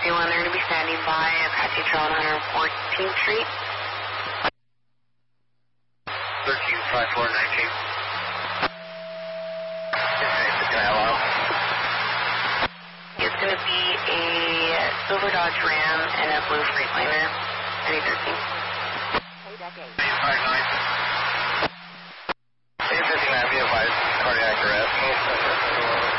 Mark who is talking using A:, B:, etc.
A: 331, they're going to be standing by Apache Trail on 114th Street.
B: 135419.
A: It's going to be a silver Dodge Ram and a blue Freightliner, 2013.